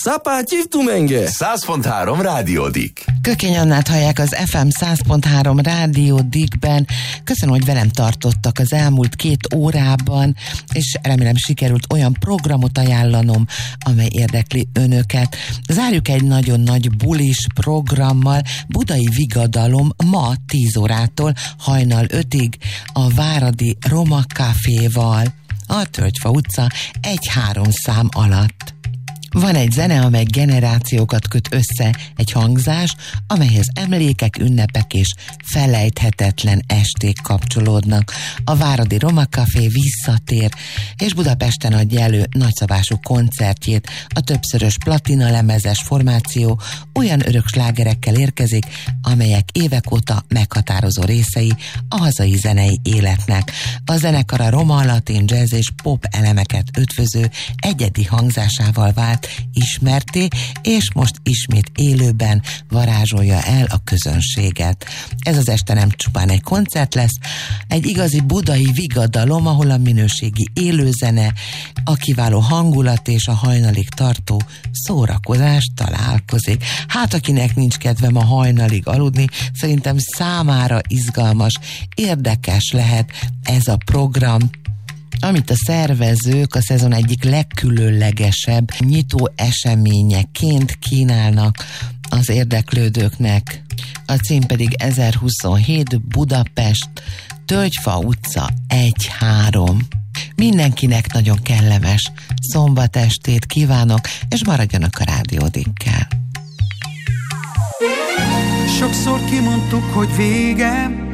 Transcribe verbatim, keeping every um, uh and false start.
Szapátyív tumenge! száz pont három Rádiódik. Kökény Annát hallják az ef em száz pont három Rádiódikben. Köszönöm, hogy velem tartottak az elmúlt két órában, és remélem sikerült olyan programot ajánlanom, amely érdekli önöket. Zárjuk egy nagyon nagy bulis programmal, Budai Vigadalom ma tíz órától hajnal ötig a Váradi Roma Caféval, a Tölgyfa utca egy-három szám alatt. Van egy zene, amely generációkat köt össze, egy hangzás, amelyhez emlékek, ünnepek és felejthetetlen esték kapcsolódnak. A Váradi Roma Café visszatér, és Budapesten adja elő nagyszabású koncertjét. A többszörös platina lemezes formáció olyan örök slágerekkel érkezik, amelyek évek óta meghatározó részei a hazai zenei életnek. A zenekar a roma, latin, jazz és pop elemeket ötvöző egyedi hangzásával vált ismerté, és most ismét élőben varázsolja el a közönséget. Ez az este nem csupán egy koncert lesz, egy igazi budai vigadalom, ahol a minőségi élőzene, a kiváló hangulat és a hajnalig tartó szórakozás találkozik. Hát akinek nincs kedve ma hajnalig aludni, szerintem számára izgalmas, érdekes lehet ez a program, amit a szervezők a szezon egyik legkülönlegesebb nyitó eseményeként kínálnak az érdeklődőknek. A cím pedig ezerhuszonhét Budapest, Tölgyfa utca egy-három. Mindenkinek nagyon kellemes szombatestét kívánok, és maradjanak a Rádiódikkel. Sokszor kimondtuk, hogy vége,